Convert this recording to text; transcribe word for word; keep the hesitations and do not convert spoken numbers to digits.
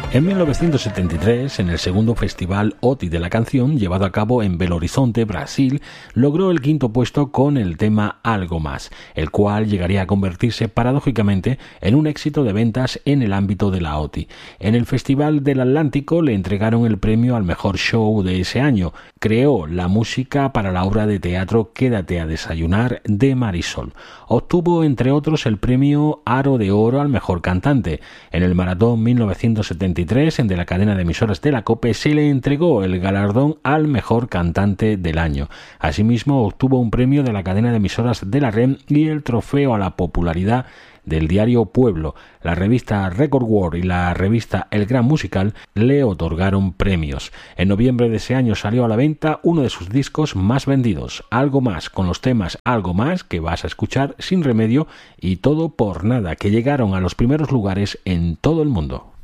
En mil novecientos setenta y tres, en el segundo Festival OTI de la canción, llevado a cabo en Belo Horizonte, Brasil, logró el quinto puesto con el tema Algo Más, el cual llegaría a convertirse paradójicamente en un éxito de ventas en el ámbito de la OTI. En el Festival del Atlántico le entregaron el premio al mejor show de ese año. Creó la música para la obra de teatro Quédate a desayunar de Marisol. Obtuvo, entre otros, el premio Aro de Oro al mejor cantante. En el Maratón mil novecientos setenta y tres, en de la cadena de emisoras de la COPE, se le entregó el galardón al mejor cantante del año. Asimismo, obtuvo un premio de la cadena de emisoras de la REM y el trofeo a la popularidad del diario Pueblo. La revista Record World y la revista El Gran Musical le otorgaron premios. En noviembre de ese año salió a la venta uno de sus discos más vendidos, Algo Más, con los temas Algo Más, que vas a escuchar, Sin Remedio y Todo por Nada, que llegaron a los primeros lugares en todo el mundo.